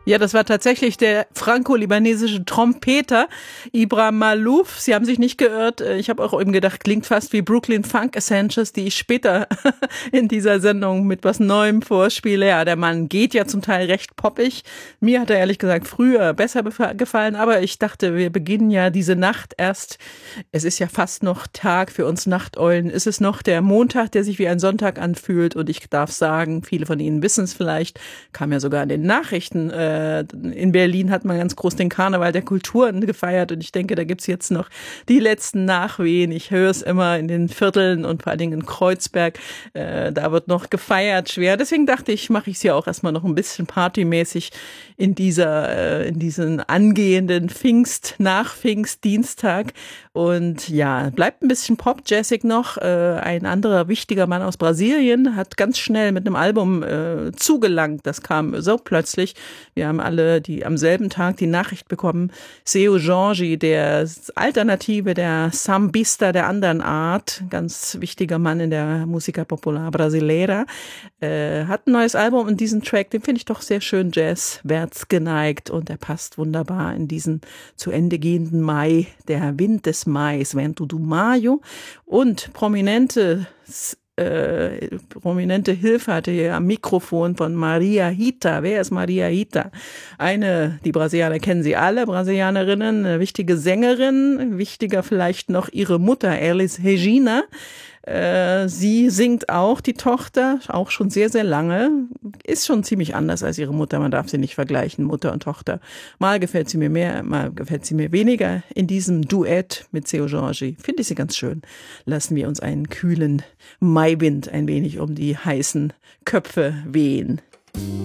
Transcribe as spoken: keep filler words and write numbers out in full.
Ja, das war tatsächlich der franco-libanesische Trompeter Ibrahim Malouf. Sie haben sich nicht geirrt. Ich habe auch eben gedacht, klingt fast wie Brooklyn Funk Essentials, die ich später in dieser Sendung mit was Neuem vorspiele. Ja, der Mann geht ja zum Teil recht poppig. Mir hat er ehrlich gesagt früher besser gefallen, aber ich dachte, wir beginnen ja diese Nacht erst. Es ist ja fast noch Tag für uns Nachteulen. Es ist noch der Montag, der sich wie ein Sonntag anfühlt, und ich darf sagen, viele von Ihnen wissen es vielleicht, kam ja sogar in den Nachrichten, äh, in Berlin hat man ganz groß den Karneval der Kulturen gefeiert, und ich denke, da gibt's jetzt noch die letzten Nachwehen. Ich höre es immer in den Vierteln und vor allen Dingen in Kreuzberg. Äh, da wird noch gefeiert schwer. Deswegen dachte ich, mache ich es ja auch erstmal noch ein bisschen partymäßig in dieser, äh, in diesen angehenden Pfingst, nach Pfingstdienstag. Und ja, bleibt ein bisschen pop-jazzig noch. Äh, ein anderer wichtiger Mann aus Brasilien hat ganz schnell mit einem Album äh, zugelangt. Das kam so plötzlich. Wir haben alle die am selben Tag die Nachricht bekommen. Seu Jorge, der Alternative, der Sambista der anderen Art, ganz wichtiger Mann in der Música Popular Brasileira, äh, hat ein neues Album, und diesen Track, den finde ich doch sehr schön jazzwärts geneigt, und er passt wunderbar in diesen zu Ende gehenden Mai, der Wind des Mais, Vento do Maio, und prominente Äh, prominente Hilfe hatte hier am Mikrofon von Maria Rita. Wer ist Maria Rita? Eine, die Brasilianer kennen sie alle, Brasilianerinnen, eine wichtige Sängerin, wichtiger vielleicht noch ihre Mutter, Elis Regina. Äh, sie singt auch, die Tochter, auch schon sehr, sehr lange, ist schon ziemlich anders als ihre Mutter, man darf sie nicht vergleichen, Mutter und Tochter. Mal gefällt sie mir mehr, mal gefällt sie mir weniger. In diesem Duett mit Seu Jorge finde ich sie ganz schön. Lassen wir uns einen kühlen Maiwind ein wenig um die heißen Köpfe wehen.